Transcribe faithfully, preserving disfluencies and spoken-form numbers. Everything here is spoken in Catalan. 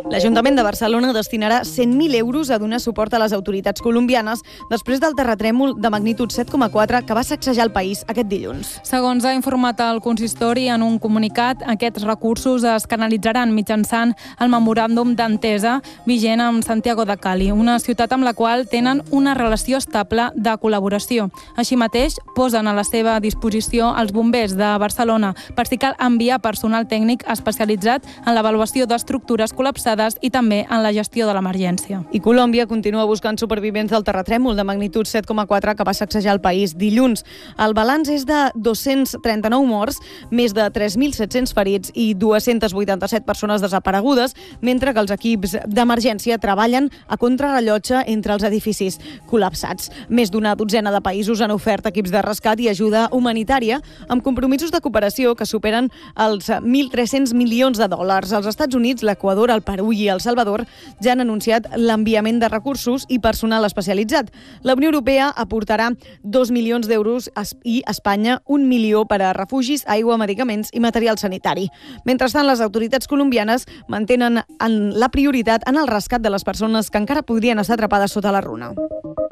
L'Ajuntament de Barcelona destinarà cent mil euros a donar suport a les autoritats colombianes després del terratrèmol de magnitud set coma quatre que va sacsejar el país aquest dilluns. Segons ha informat el consistori en un comunicat, aquests recursos es canalitzaran mitjançant el memoràndum d'entesa vigent amb Santiago de Cali, una ciutat amb la qual tenen una relació estable de col·laboració. Així mateix, posen a la seva disposició els bombers de Barcelona per si cal enviar personal tècnic especialitzat en l'avaluació d'estructures col·lapsades i també en la gestió de l'emergència. I Colòmbia continua buscant supervivents del terratrèmol de magnitud set coma quatre que va sacsejar el país dilluns. El balanç és de dos-cents trenta-nou morts, més de tres mil set-cents ferits i dues-centes vuitanta-set persones desaparegudes, mentre que els equips d'emergència treballen a contrarrellotge entre els edificis col·lapsats. Més d'una dotzena de països han ofert equips de rescat i ajuda humanitària amb compromisos de cooperació que superen els mil tres-cents milions de dòlars. Els Estats Units, l'Equador, el Perú i El Salvador ja han anunciat l'enviament de recursos i personal especialitzat. La Unió Europea aportarà dos milions d'euros i Espanya un milió per a refugis, aigua, medicaments i material sanitari. Mentrestant, les autoritats colombianes mantenen en la prioritat en el rescat de les persones que encara podrien estar atrapades sota la runa.